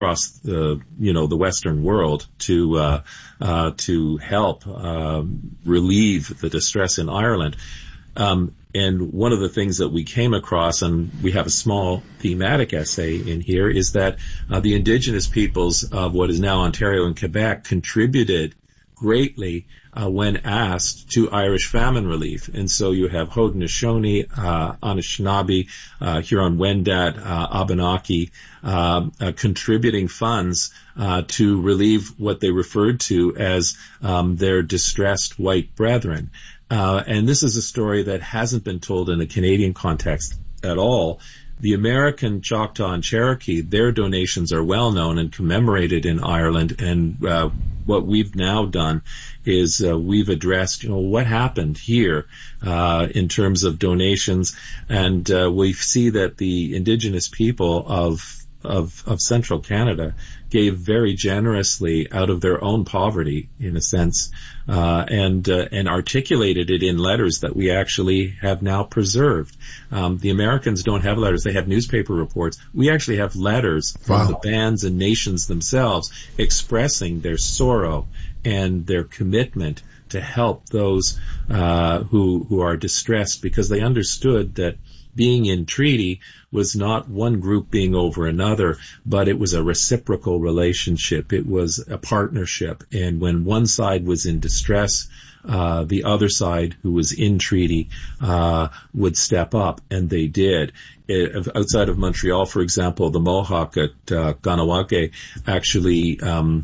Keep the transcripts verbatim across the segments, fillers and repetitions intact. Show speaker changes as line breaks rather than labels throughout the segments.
across the, you know, the Western world to, uh, uh, to help, um, relieve the distress in Ireland. Um, and one of the things that we came across, and we have a small thematic essay in here, is that uh, the indigenous peoples of what is now Ontario and Quebec contributed greatly uh, when asked to Irish famine relief. And so you have Haudenosaunee, uh, Anishinaabe, uh, Huron-Wendat, uh, Abenaki, uh, uh, contributing funds uh, to relieve what they referred to as um, their distressed white brethren. Uh, and this is a story that hasn't been told in a Canadian context at all. The American Choctaw and Cherokee, their donations are well known and commemorated in Ireland. And uh, what we've now done is uh, we've addressed, you know, what happened here uh, in terms of donations. And uh, we see that the Indigenous people of Of, of central Canada gave very generously out of their own poverty, in a sense, uh, and uh, and articulated it in letters that we actually have now preserved. Um, the Americans don't have letters; they have newspaper reports. We actually have letters from
wow.
the bands and nations themselves expressing their sorrow and their commitment to help those uh, who who are distressed, because they understood that being in treaty was not one group being over another, but it was a reciprocal relationship. It was a partnership. And when one side was in distress, uh, the other side, who was in treaty, uh, would step up, and they did. It, outside of Montreal, for example, the Mohawk at uh, Kahnawake actually um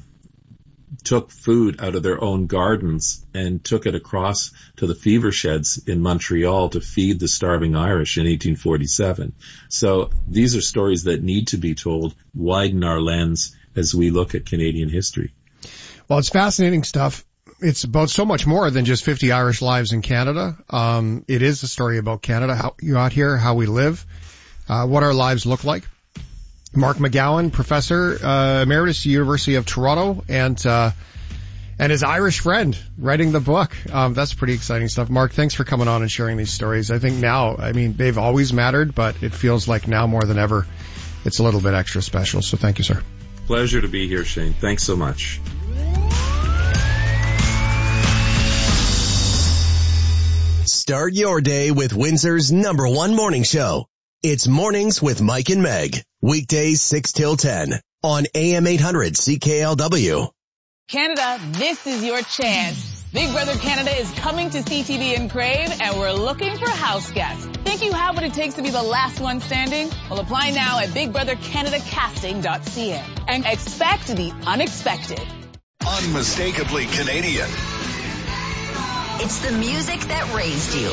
took food out of their own gardens and took it across to the fever sheds in Montreal to feed the starving Irish in eighteen forty-seven. So these are stories that need to be told, widen our lens as we look at Canadian history.
Well, it's fascinating stuff. It's about so much more than just fifty Irish lives in Canada. Um, it is a story about Canada, how you out here, how we live, uh, what our lives look like. Mark McGowan, professor uh, emeritus, University of Toronto, and uh, and his Irish friend writing the book. Um, that's pretty exciting stuff. Mark, thanks for coming on and sharing these stories. I think now, I mean, they've always mattered, but it feels like now more than ever, it's a little bit extra special. So thank you, sir.
Pleasure to be here, Shane. Thanks so much.
Start your day with Windsor's number one morning show. It's Mornings with Mike and Meg. Weekdays six till ten on A M eight hundred C K L W.
Canada, this is your chance. Big Brother Canada is coming to C T V and Crave, and we're looking for house guests. Think you have what it takes to be the last one standing? Well, apply now at big brother canada casting dot c a and expect the unexpected.
Unmistakably Canadian.
It's the music that raised you.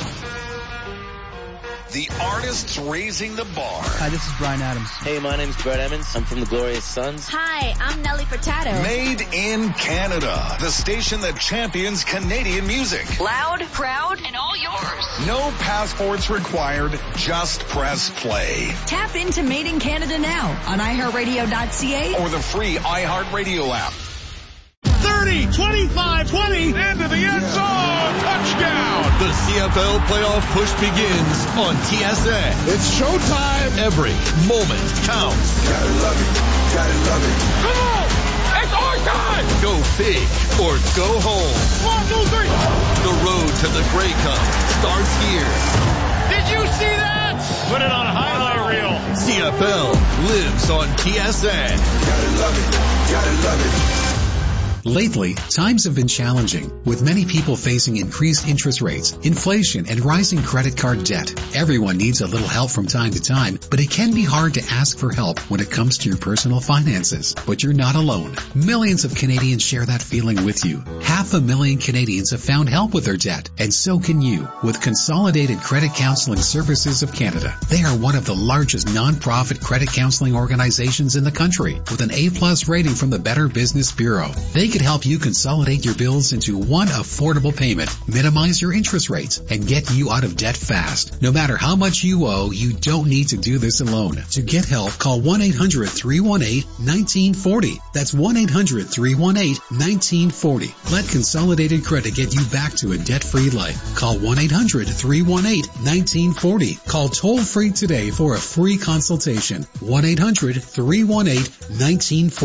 The artists raising the bar.
Hi, this is Bryan Adams.
Hey, my name's Brett Emmons. I'm from the Glorious Sons.
Hi, I'm Nelly Furtado.
Made in Canada. The station that champions Canadian music.
Loud, proud, and all yours.
No passports required. Just press play.
Tap into Made in Canada now on i heart radio dot c a
or the free iHeartRadio app.
thirty, twenty-five, twenty, into the end zone, touchdown!
The C F L playoff push begins on T S N.
It's showtime!
Every moment counts.
Gotta love it, gotta love it. Come on! It's our time!
Go big or go home.
One, two, three!
The road to the Grey Cup starts here.
Did you see that? Put it on a highlight reel.
C F L lives on T S N.
Gotta love it, gotta love it.
Lately, times have been challenging, with many people facing increased interest rates, inflation, and rising credit card debt. Everyone needs a little help from time to time, but it can be hard to ask for help when it comes to your personal finances. But you're not alone. Millions of Canadians share that feeling with you. Half a million Canadians have found help with their debt, and so can you, with Consolidated Credit Counseling Services of Canada. They are one of the largest non-profit credit counseling organizations in the country, with an A plus rating from the Better Business Bureau. They could help you consolidate your bills into one affordable payment, minimize your interest rates, and get you out of debt fast. No matter how much you owe, you don't need to do this alone. To get help, call one eight hundred, three one eight, one nine four zero. That's one eight hundred, three one eight, one nine four zero. Let Consolidated Credit get you back to a debt-free life. Call one eight hundred, three one eight, one nine four zero. Call toll-free today for a free consultation. one eight hundred, three one eight, one nine four zero.